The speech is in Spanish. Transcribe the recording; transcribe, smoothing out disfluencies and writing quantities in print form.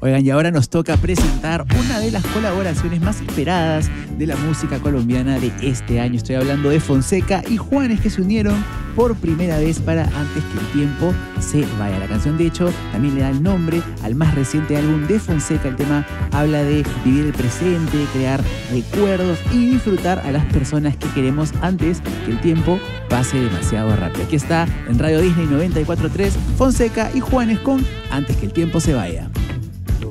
Oigan, y ahora nos toca presentar una de las colaboraciones más esperadas de la música colombiana de este año. Estoy hablando de Fonseca y Juanes, que se unieron por primera vez para Antes que el tiempo se vaya. La canción, de hecho, también le da el nombre al más reciente álbum de Fonseca. El tema habla de vivir el presente, crear recuerdos y disfrutar a las personas que queremos antes que el tiempo pase demasiado rápido. Aquí está en Radio Disney 94.3 Fonseca y Juanes con Antes que el tiempo se vaya.